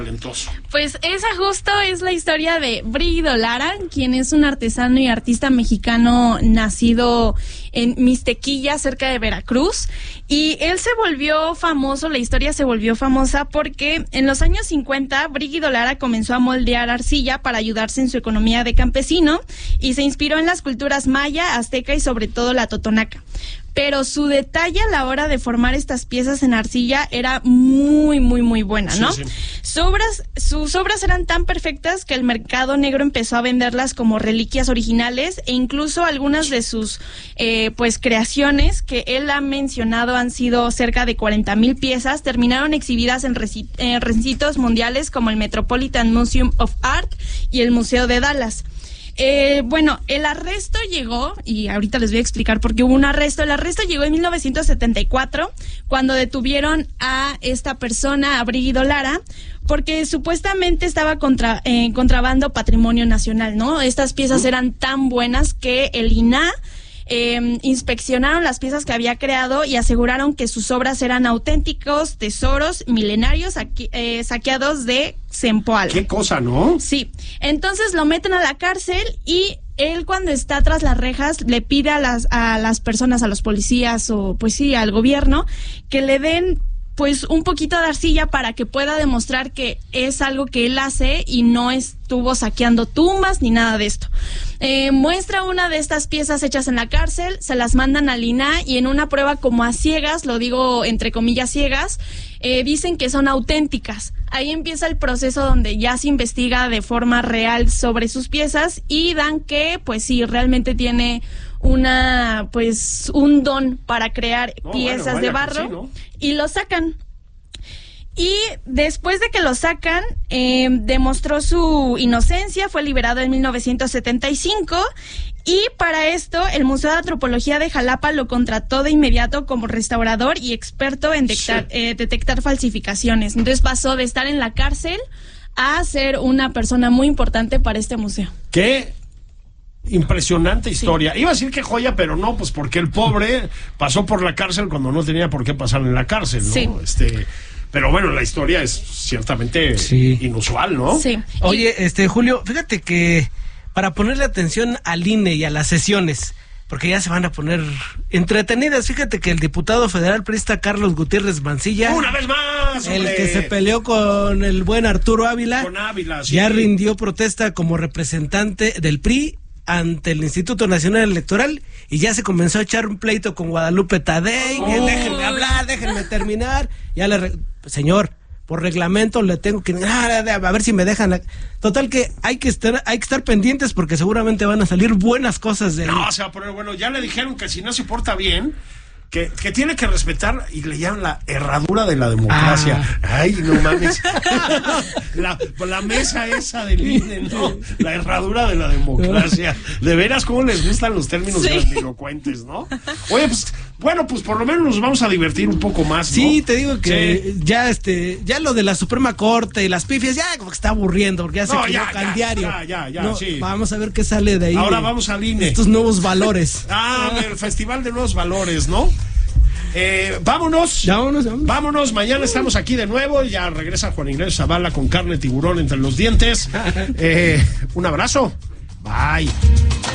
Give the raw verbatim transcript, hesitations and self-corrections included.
talentoso. Pues esa justo es la historia de Brígido Lara, quien es un artesano y artista mexicano nacido en Mixtequilla, cerca de Veracruz, y él se volvió famoso, la historia se volvió famosa porque en los años cincuenta Brígido Lara comenzó a moldear arcilla para ayudarse en su economía de campesino y se inspiró en las culturas maya, azteca y sobre todo la totonaca. Pero su detalle a la hora de formar estas piezas en arcilla era muy, muy, muy buena, ¿no? Sí, sí. Sus obras, sus obras eran tan perfectas que el mercado negro empezó a venderlas como reliquias originales e incluso algunas de sus eh, pues creaciones que él ha mencionado han sido cerca de cuarenta mil piezas, terminaron exhibidas en, reci en recintos mundiales como el Metropolitan Museum of Art y el Museo de Dallas. Eh, bueno, el arresto llegó, y ahorita les voy a explicar por qué hubo un arresto. El arresto llegó en mil novecientos setenta y cuatro, cuando detuvieron a esta persona, a Brígido Lara, porque supuestamente estaba contra, eh, contrabando patrimonio nacional, ¿no? Estas piezas eran tan buenas que el I N A Eh, inspeccionaron las piezas que había creado y aseguraron que sus obras eran auténticos tesoros milenarios aquí, eh, saqueados de Zempoala. ¿Qué cosa, no? Sí. Entonces lo meten a la cárcel y él, cuando está tras las rejas, le pide a las, a las personas, a los policías o pues sí, al gobierno, que le den pues un poquito de arcilla para que pueda demostrar que es algo que él hace y no estuvo saqueando tumbas ni nada de esto. Eh, muestra una de estas piezas hechas en la cárcel, se las mandan al I N A y en una prueba como a ciegas, lo digo entre comillas ciegas, eh, dicen que son auténticas. Ahí empieza el proceso donde ya se investiga de forma real sobre sus piezas y dan que pues sí, realmente tiene una pues un don para crear no, piezas bueno, de barro, sí, ¿no? Y lo sacan. Y después de que lo sacan, eh, demostró su inocencia, fue liberado en mil novecientos setenta y cinco y para esto el Museo de Antropología de Jalapa lo contrató de inmediato como restaurador y experto en detectar, sí. eh, detectar falsificaciones. Entonces pasó de estar en la cárcel a ser una persona muy importante para este museo. ¿Qué? Impresionante historia. Sí. Iba a decir que joya, pero no, pues porque el pobre pasó por la cárcel cuando no tenía por qué pasar en la cárcel, ¿no? Sí. Este, pero bueno, la historia es ciertamente sí. inusual, ¿no? Sí. Oye, este Julio, fíjate que para ponerle atención al I N E y a las sesiones, porque ya se van a poner entretenidas, fíjate que el diputado federal priista Carlos Gutiérrez Mancilla, una vez más, el hombre. que se peleó con el buen Arturo Ávila, con Ávila sí. ya rindió protesta como representante del P R I ante el Instituto Nacional Electoral y ya se comenzó a echar un pleito con Guadalupe Tadei, oh. que déjenme hablar, déjenme terminar. Ya le re... señor, por reglamento le tengo que a ver si me dejan. Total que hay que estar hay que estar pendientes porque seguramente van a salir buenas cosas de ahí. No, se va a poner bueno. Ya le dijeron que si no se porta bien, que, que tiene que respetar, y le llaman la herradura de la democracia. Ah. Ay, no mames. la, la mesa esa del I N E, ¿no? La herradura de la democracia. De veras, cómo les gustan los términos sí. grandilocuentes, ¿no? Oye, pues, bueno, pues por lo menos nos vamos a divertir un poco más, ¿no? Sí, te digo que sí. ya este, ya lo de la Suprema Corte y las pifias, ya como que está aburriendo, porque ya se no, equivoca el diario. Ya, ya, ya, no, sí. Vamos a ver qué sale de ahí. Ahora vamos al I N E. Estos nuevos valores. Ah, el Festival de Nuevos Valores, ¿no? Eh, vámonos, vámonos, vámonos, vámonos, mañana estamos aquí de nuevo, ya regresa Juan Ignacio Zavala con carne tiburón entre los dientes. eh, un abrazo, bye.